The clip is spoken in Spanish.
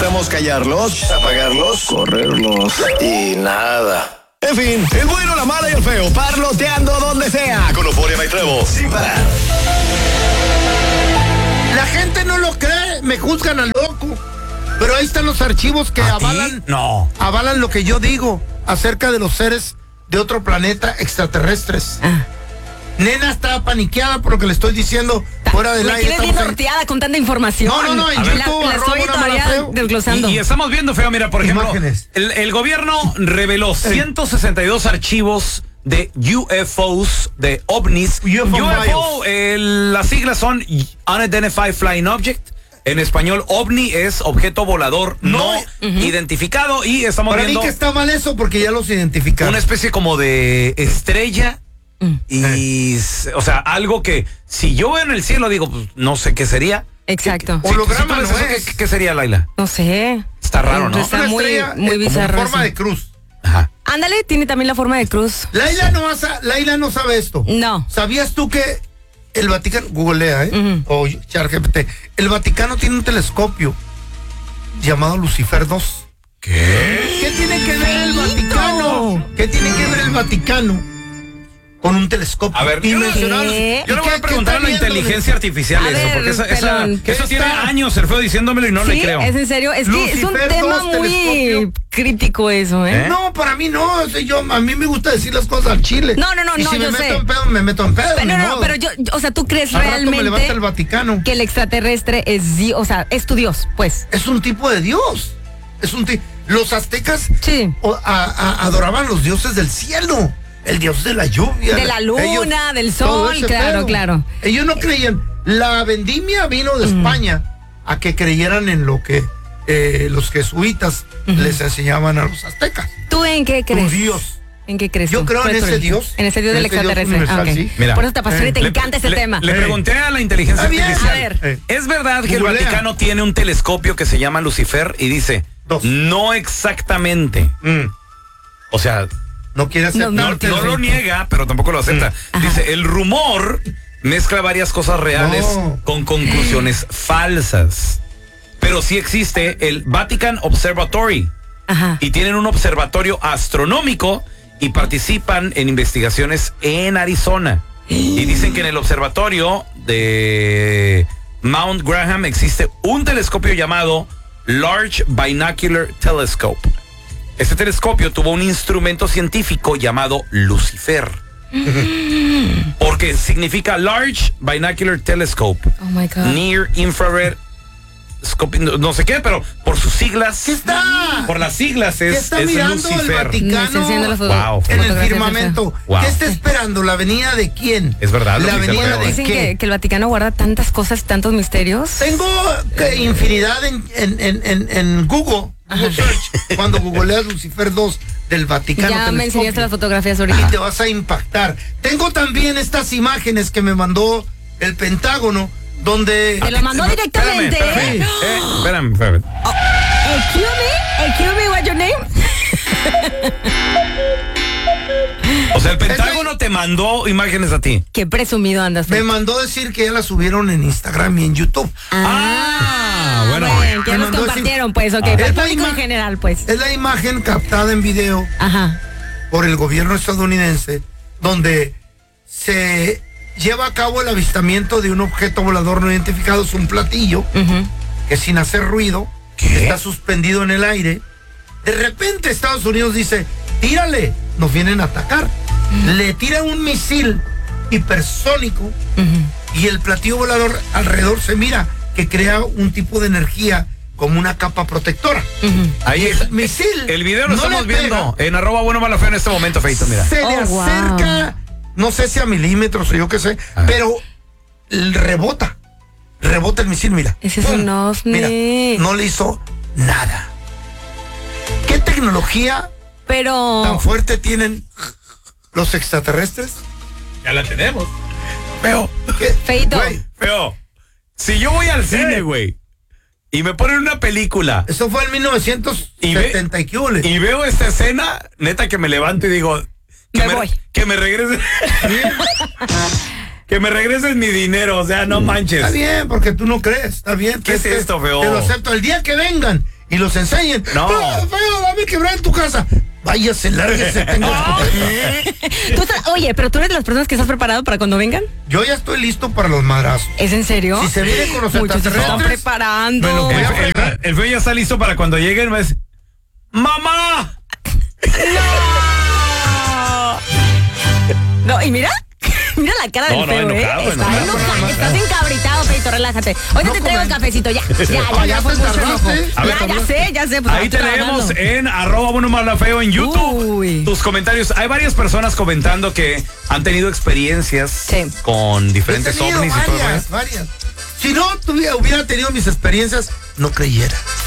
Intentamos callarlos, apagarlos, correrlos y nada. En fin, el bueno, la mala y el feo, parloteando donde sea. Con Euphoria y Trevo, sin parar. La gente no lo cree, me juzgan al loco. Pero ahí están los archivos que avalan lo que yo digo acerca de los seres de otro planeta extraterrestres. Nena está paniqueada por lo que le estoy diciendo fuera del aire. Me quedé bien norteada con tanta información. No, en YouTube la estoy todavía desglosando. Y estamos viendo, feo, mira, por ejemplo, el gobierno reveló 162 archivos de UFOs, de ovnis. UFO, las siglas son Unidentified Flying Object. En español, ovni es objeto volador no identificado. Y estamos viendo... Para mí que está mal eso porque ya los identificaron. Una especie como de estrella. Y, o sea, algo que si yo veo en el cielo digo, pues no sé qué sería. Exacto. Holograma no es. ¿Qué sería, Laila? No sé. Está raro, ¿no? Está muy bizarro. Con forma de cruz. Ajá. Ándale, tiene también la forma de cruz. Laila no sabe esto. No. ¿Sabías tú que el Vaticano, googlea, o ChatGPT, el Vaticano tiene un telescopio llamado Lucifer 2? ¿Qué tiene que ver el Vaticano? ¿Qué tiene que ver el Vaticano con un telescopio? A ver, yo le voy a preguntar a la inteligencia artificial eso, porque eso tiene años el feo diciéndomelo y no le creo. ¿Es en serio? Es que es un tema muy crítico eso, ¿eh? No, para mí no. A mí me gusta decir las cosas al chile. No, y si yo me sé. meto en pedo, me meto en pedo. Pero yo, o sea, ¿tú crees al rato me levanta realmente el Vaticano que el extraterrestre es Dios? O sea, es tu Dios, pues. Es un tipo de Dios. Los aztecas adoraban los dioses del cielo. El dios de la lluvia. De la luna, del sol, claro. Ellos no creían. La vendimia vino de España a que creyeran en lo que los jesuitas les enseñaban a los aztecas. ¿Tú en qué crees? Tu Dios. ¿En qué crees? Yo creo en ese Dios. En ese Dios del extraterrestre. Sí. Mira, por eso te apasiona y te encanta ese tema. Le pregunté a la inteligencia artificial. A ver. ¿Es verdad que el Vaticano tiene un telescopio que se llama Lucifer? Y dice, no exactamente. O sea... No quiere aceptar. No lo niega, pero tampoco lo acepta. Dice, el rumor mezcla varias cosas reales con conclusiones falsas. Pero sí existe el Vatican Observatory. Y tienen un observatorio astronómico y participan en investigaciones en Arizona. Y dicen que en el observatorio de Mount Graham existe un telescopio llamado Large Binocular Telescope. Este telescopio tuvo un instrumento científico llamado Lucifer. Porque significa Large Binocular Telescope. Oh my God. Near Infrared Scope, no sé qué, pero por sus siglas. ¿Qué está? Por las siglas es está mirando Lucifer. el Vaticano Wow. en el firmamento? Wow. ¿Qué está esperando? ¿La venida de quién? Es verdad. ¿La venida de Dicen qué? que el Vaticano guarda tantas cosas, tantos misterios. Tengo infinidad en Google Search. Cuando googleas Lucifer 2 del Vaticano. Ya me enseñaste las fotografías ahorita. Y te vas a impactar. Tengo también estas imágenes que me mandó el Pentágono, donde... Te lo mandó directamente. Espérame. Excuse me, what's your name? O sea, el Pentágono te mandó imágenes a ti. Qué presumido andas. Me mandó decir que ya la subieron en Instagram y en YouTube. Bueno. Ya nos compartieron, pues, ok. Para el público en general, pues. Es la imagen captada en video por el gobierno estadounidense, donde se lleva a cabo el avistamiento de un objeto volador no identificado. Es un platillo que sin hacer ruido está suspendido en el aire. De repente Estados Unidos dice, tírale, nos vienen a atacar. Le tira un misil hipersónico y el platillo volador alrededor se mira que crea un tipo de energía como una capa protectora. Ahí el misil. El video lo estamos viendo en @buenomalafeo en este momento, Feito, mira. Se le acerca, no sé si a milímetros o yo qué sé, pero rebota el misil, mira. Ese es un ovni. Mira, no le hizo nada. ¿Qué tecnología tan fuerte tienen los extraterrestres? Ya la tenemos. Feo. Feito. Feo. Si yo voy al cine, güey, y me ponen una película. Eso fue en 1970 y veo esta escena, neta que me levanto y digo, que me regresen. Que me regresen mi dinero, o sea, no manches. Está bien, porque tú no crees, está bien. ¿Qué es esto, feo? Te lo acepto. El día que vengan y los enseñen. No. Feo, dame quebrar en tu casa. Váyase, lárguese. Oye, pero tú eres de las personas que estás preparado para cuando vengan. Yo ya estoy listo para los madrazos. ¿Es en serio? Si se viene con los extraterrestres, se están preparando. El feo ya está listo para cuando lleguen. ¡Mamá! No, y mira la cara del feo, enojado, Estás encabritado, Feito, relájate. Hoy te traigo el cafecito, ya fue mucho enojo. Ya sé. Pues ahí te leemos en @buenomalafeo en YouTube. Uy. Tus comentarios. Hay varias personas comentando que han tenido experiencias con diferentes ovnis y todo eso. Varias. Si no hubiera tenido mis experiencias, no creyera.